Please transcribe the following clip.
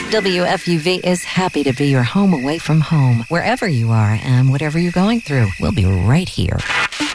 WFUV is happy to be your home away from home, wherever you are and whatever you're going through. We'll be right here.